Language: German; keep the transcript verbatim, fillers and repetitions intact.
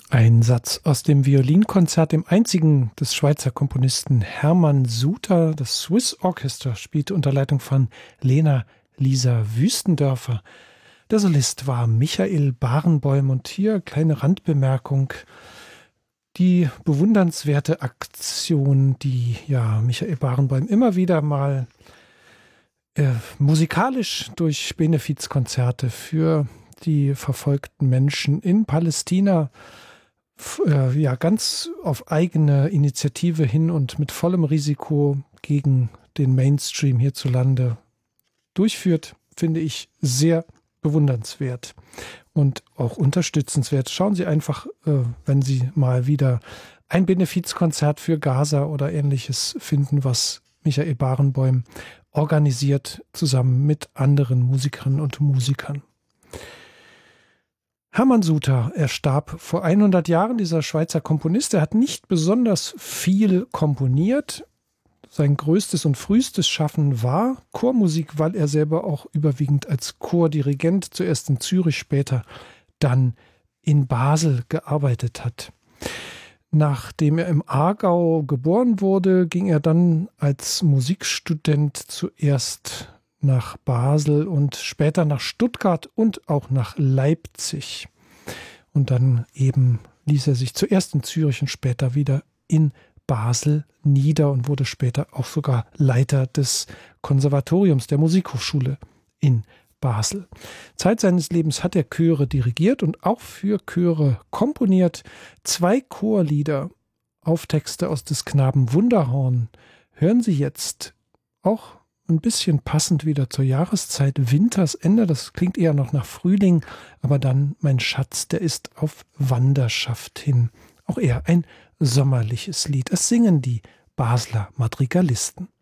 Ein Satz aus dem Violinkonzert, dem einzigen des Schweizer Komponisten Hermann Suter. Das Swiss Orchestra spielte unter Leitung von Lena Lisa Wüstendörfer. Der Solist war Michael Barenboim. Und hier kleine Randbemerkung: Die bewundernswerte Aktion, die ja Michael Barenboim immer wieder mal äh, musikalisch durch Benefizkonzerte für die verfolgten Menschen in Palästina äh, ja ganz auf eigene Initiative hin und mit vollem Risiko gegen den Mainstream hierzulande durchführt, finde ich sehr bewundernswert und auch unterstützenswert. Schauen Sie einfach, äh, wenn Sie mal wieder ein Benefizkonzert für Gaza oder Ähnliches finden, was Michael Barenboim organisiert, zusammen mit anderen Musikerinnen und Musikern. Hermann Suter, er starb vor hundert Jahren, dieser Schweizer Komponist. Er hat nicht besonders viel komponiert. Sein größtes und frühestes Schaffen war Chormusik, weil er selber auch überwiegend als Chordirigent zuerst in Zürich, später dann in Basel gearbeitet hat. Nachdem er im Aargau geboren wurde, ging er dann als Musikstudent zuerst nach Basel und später nach Stuttgart und auch nach Leipzig. Und dann eben ließ er sich zuerst in Zürich und später wieder in Basel nieder und wurde später auch sogar Leiter des Konservatoriums der Musikhochschule in Basel. Zeit seines Lebens hat er Chöre dirigiert und auch für Chöre komponiert. Zwei Chorlieder auf Texte aus des Knaben Wunderhorn hören Sie jetzt, auch ein bisschen passend wieder zur Jahreszeit, Wintersende, das klingt eher noch nach Frühling, aber dann Mein Schatz, der ist auf Wanderschaft hin. Auch eher ein sommerliches Lied. Es singen die Basler Madrigalisten.